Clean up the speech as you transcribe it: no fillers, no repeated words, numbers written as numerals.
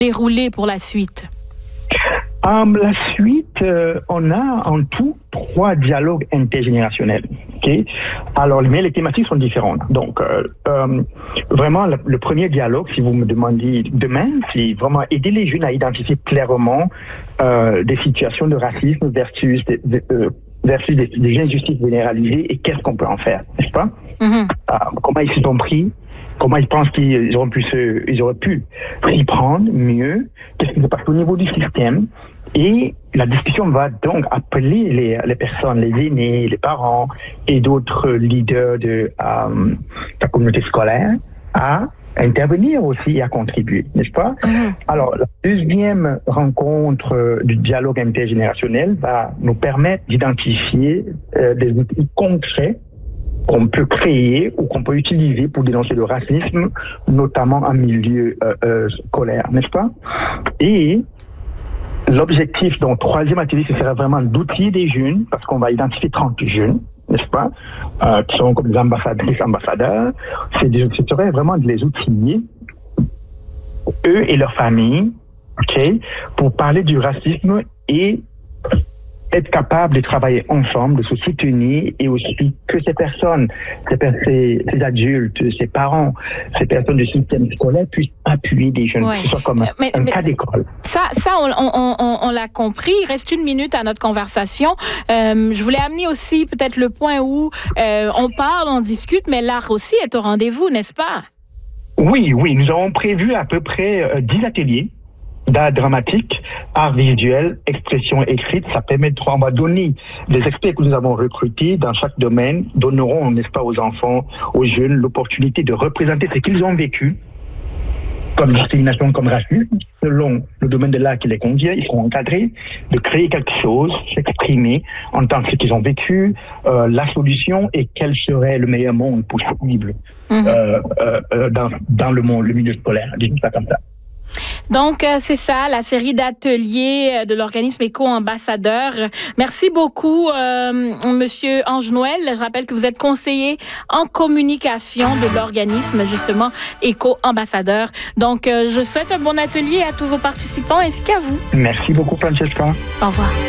dérouler pour la suite? La suite, on a en tout 3 dialogues intergénérationnels. Okay? Alors, mais les thématiques sont différentes. Donc, vraiment, le premier dialogue, si vous me demandez demain, c'est vraiment aider les jeunes à identifier clairement des situations de racisme versus des injustices généralisées et qu'est-ce qu'on peut en faire, n'est-ce pas? Comment ils se sont pris? Comment ils pensent qu'ils auraient pu s'y prendre mieux? Qu'est-ce qui se passe au niveau du système? Et la discussion va donc appeler les personnes, les aînés, les parents et d'autres leaders de la communauté scolaire à intervenir aussi et à contribuer, n'est-ce pas? Alors, la deuxième rencontre du dialogue intergénérationnel va nous permettre d'identifier des outils concrets qu'on peut créer ou qu'on peut utiliser pour dénoncer le racisme, notamment en milieu scolaire, n'est-ce pas? Et l'objectif, donc, troisième atelier, ce sera vraiment d'outiller des jeunes, parce qu'on va identifier 30 jeunes, n'est-ce pas, qui sont comme des ambassadrices, ambassadeurs. Ce serait vraiment de les outiller, eux et leurs familles, ok, pour parler du racisme et être capable de travailler ensemble, de se soutenir et aussi que ces personnes, ces adultes, ces parents, ces personnes du système scolaire puissent appuyer des jeunes, que ce soit comme un cas d'école. Ça on l'a compris. Il reste 1 minute à notre conversation. Je voulais amener aussi peut-être le point où on parle, on discute, mais l'art aussi est au rendez-vous, n'est-ce pas? Oui, nous avons prévu à peu près 10 ateliers d'art dramatique, art visuel, expression écrite. Ça permettra, on va donner des experts que nous avons recrutés dans chaque domaine, donneront, n'est-ce pas, aux enfants, aux jeunes, l'opportunité de représenter ce qu'ils ont vécu, comme discrimination, comme racisme, selon le domaine de l'art qui les convient. Ils seront encadrés de créer quelque chose, s'exprimer en tant que ce qu'ils ont vécu, la solution et quel serait le meilleur monde possible dans le monde, le milieu scolaire, disons ça comme ça. Donc, c'est ça, la série d'ateliers de l'organisme Éco-Ambassadeur. Merci beaucoup, Monsieur Ange Noël. Je rappelle que vous êtes conseiller en communication de l'organisme, justement, Éco-Ambassadeur. Donc, je souhaite un bon atelier à tous vos participants ainsi qu'à vous. Merci beaucoup, Francesca. Au revoir.